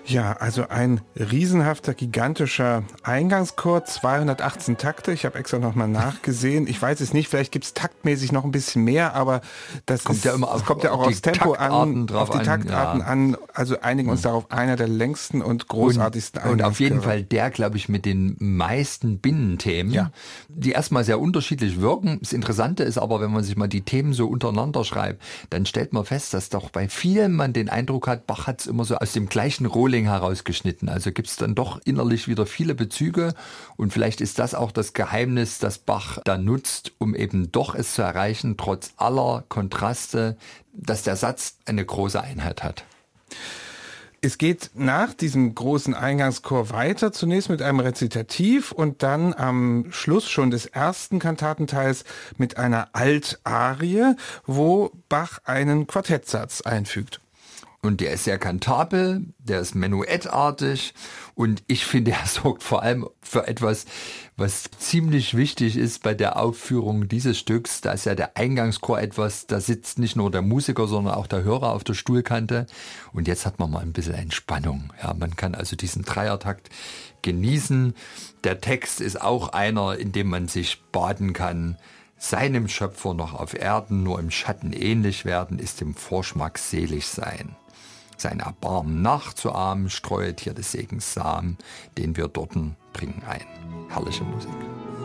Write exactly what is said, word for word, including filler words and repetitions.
Ja, also ein riesenhafter, gigantischer Eingangschor, zweihundertachtzehn Takte. Ich habe extra nochmal nachgesehen. Ich weiß es nicht, vielleicht gibt's taktmäßig noch ein bisschen mehr, aber das Kommt ist, ja immer das auf, kommt ja auch auf aufs die Tempo Taktarten an, drauf auf die an, Taktarten ja. an. Also einigen uns darauf, einer der längsten und großartigsten Und, und auf jeden Eingangschöre. Fall der, glaube ich, mit den meisten Binnenthemen, Ja. die erstmal sehr unterschiedlich wirken. Das Interessante ist aber, wenn man sich mal die Themen so untereinander schreibt, dann stellt man fest, dass doch bei vielen man den Eindruck hat, Bach hat es immer so aus dem gleichen Rohling herausgeschnitten. Also gibt es dann doch innerlich wieder viele Bezüge und vielleicht ist das auch das Geheimnis, das Bach da nutzt, um eben doch es zu erreichen, trotz aller Kontraste, dass der Satz eine große Einheit hat. Es geht nach diesem großen Eingangschor weiter, zunächst mit einem Rezitativ und dann am Schluss schon des ersten Kantatenteils mit einer Altarie, wo Bach einen Quartettsatz einfügt. Und der ist sehr kantabel, der ist menuettartig und ich finde, er sorgt vor allem für etwas, was ziemlich wichtig ist bei der Aufführung dieses Stücks. Da ist ja der Eingangschor etwas, da sitzt nicht nur der Musiker, sondern auch der Hörer auf der Stuhlkante. Und jetzt hat man mal ein bisschen Entspannung. Ja, man kann also diesen Dreiertakt genießen. Der Text ist auch einer, in dem man sich baden kann. Seinem Schöpfer noch auf Erden nur im Schatten ähnlich werden, ist dem Vorschmack selig sein. Sein Erbarmen nachzuahmen, streuet hier des Segens Samen, den wir dorten bringen ein. Herrliche Musik.